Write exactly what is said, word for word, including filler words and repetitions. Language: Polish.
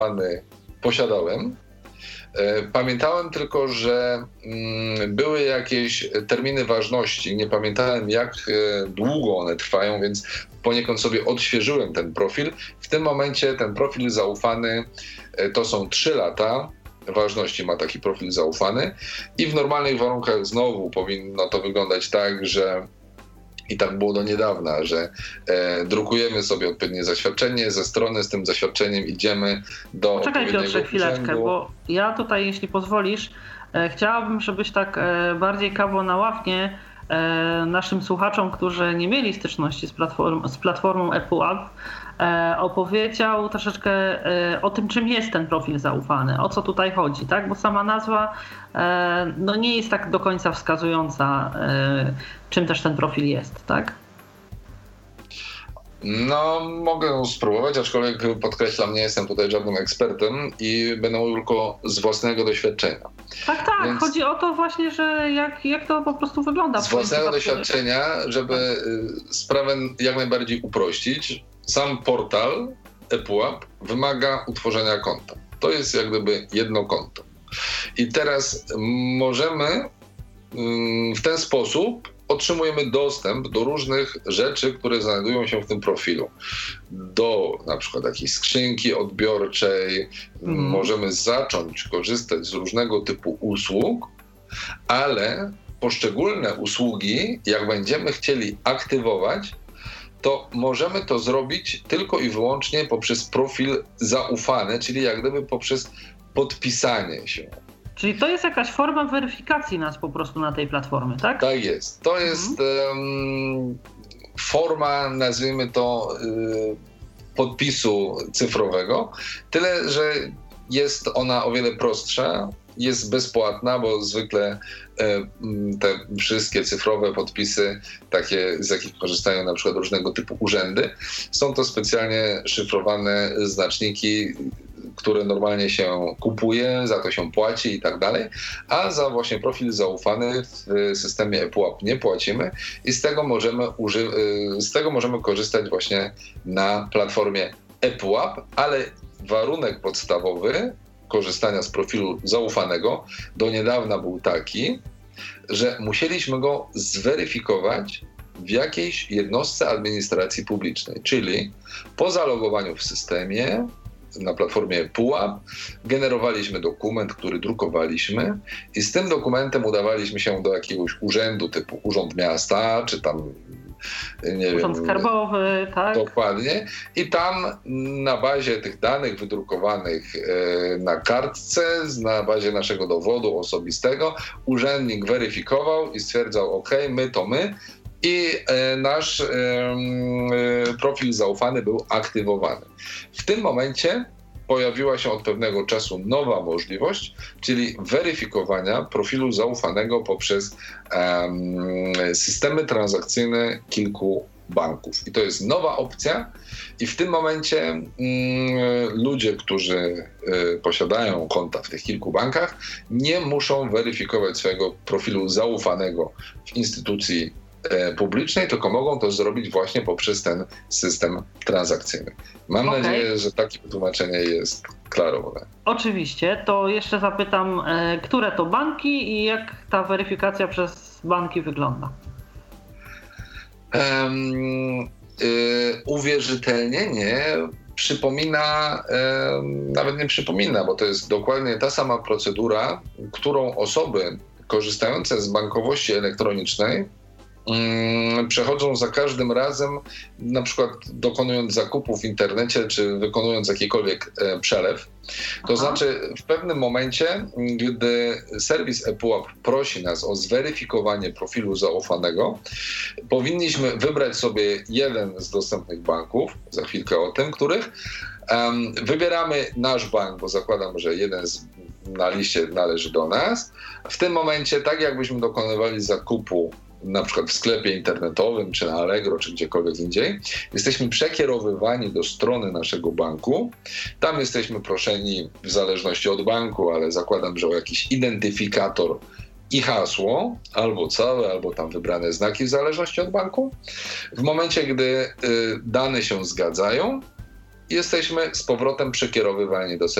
posiadałem. Pamiętałem tylko, że były jakieś terminy ważności. Nie pamiętałem, jak długo one trwają, więc poniekąd sobie odświeżyłem ten profil. W tym momencie ten profil zaufany to są trzy lata ważności, ma taki profil zaufany i w normalnych warunkach znowu powinno to wyglądać tak, że i tak było do niedawna, że e, drukujemy sobie odpowiednie zaświadczenie, ze strony z tym zaświadczeniem idziemy do Poczekaj, odpowiedniego Piotrze, chwileczkę, urzędu. Bo ja tutaj, jeśli pozwolisz, e, chciałabym, żebyś tak e, bardziej kawo na ławnie e, naszym słuchaczom, którzy nie mieli styczności z, platform, z platformą ePUAP, e, opowiedział troszeczkę e, o tym, czym jest ten profil zaufany, o co tutaj chodzi, tak? Bo sama nazwa e, no nie jest tak do końca wskazująca, e, czym też ten profil jest, tak? No, mogę spróbować, aczkolwiek podkreślam, nie jestem tutaj żadnym ekspertem i będę mówił tylko z własnego doświadczenia. Tak, tak. Więc chodzi o to właśnie, że jak, jak to po prostu wygląda. Z własnego doświadczenia, żeby tak. sprawę jak najbardziej uprościć, sam portal ePUAP wymaga utworzenia konta. To jest jak gdyby jedno konto. I teraz możemy w ten sposób otrzymujemy dostęp do różnych rzeczy, które znajdują się w tym profilu. Do na przykład jakiejś skrzynki odbiorczej. Mm. Możemy zacząć korzystać z różnego typu usług, ale poszczególne usługi, jak będziemy chcieli aktywować, to możemy to zrobić tylko i wyłącznie poprzez profil zaufany, czyli jak gdyby poprzez podpisanie się. Czyli to jest jakaś forma weryfikacji nas po prostu na tej platformie, tak? Tak jest. To jest mhm. um, forma, nazwijmy to, y, podpisu cyfrowego. Tyle, że jest ona o wiele prostsza, jest bezpłatna, bo zwykle y, te wszystkie cyfrowe podpisy, takie z jakich korzystają na przykład różnego typu urzędy, są to specjalnie szyfrowane znaczniki, które normalnie się kupuje, za to się płaci i tak dalej, a za właśnie profil zaufany w systemie ePUAP nie płacimy i z tego możemy, uży- z tego możemy korzystać właśnie na platformie ePUAP, ale warunek podstawowy korzystania z profilu zaufanego do niedawna był taki, że musieliśmy go zweryfikować w jakiejś jednostce administracji publicznej, czyli po zalogowaniu w systemie na platformie ePUAP generowaliśmy dokument, który drukowaliśmy i z tym dokumentem udawaliśmy się do jakiegoś urzędu typu Urząd Miasta, czy tam nie Urząd wiem, Skarbowy, tak? Dokładnie. I tam na bazie tych danych wydrukowanych na kartce, na bazie naszego dowodu osobistego, urzędnik weryfikował i stwierdzał, ok, my to my, i e, nasz e, e, profil zaufany był aktywowany. W tym momencie pojawiła się od pewnego czasu nowa możliwość, czyli weryfikowania profilu zaufanego poprzez e, systemy transakcyjne kilku banków. I to jest nowa opcja i w tym momencie mm, ludzie, którzy y, posiadają konta w tych kilku bankach, nie muszą weryfikować swojego profilu zaufanego w instytucji y, publicznej, tylko mogą to zrobić właśnie poprzez ten system transakcyjny. Mam okay. nadzieję, że takie wytłumaczenie jest klarowne. Oczywiście. To jeszcze zapytam, y, które to banki i jak ta weryfikacja przez banki wygląda? Um, y, uwierzytelnienie przypomina, y, nawet nie przypomina, bo to jest dokładnie ta sama procedura, którą osoby korzystające z bankowości elektronicznej y, przechodzą za każdym razem, na przykład dokonując zakupów w internecie, czy wykonując jakikolwiek y, przelew. To Aha. znaczy w pewnym momencie, gdy serwis ePUAP prosi nas o zweryfikowanie profilu zaufanego, powinniśmy wybrać sobie jeden z dostępnych banków, za chwilkę o tym, których. Um, wybieramy nasz bank, bo zakładam, że jeden z, na liście należy do nas. W tym momencie, tak jakbyśmy dokonywali zakupu na przykład w sklepie internetowym, czy na Allegro, czy gdziekolwiek indziej, jesteśmy przekierowywani do strony naszego banku. Tam jesteśmy proszeni w zależności od banku, ale zakładam, że o jakiś identyfikator i hasło, albo całe, albo tam wybrane znaki w zależności od banku. W momencie, gdy y, dane się zgadzają jesteśmy z powrotem przekierowywani do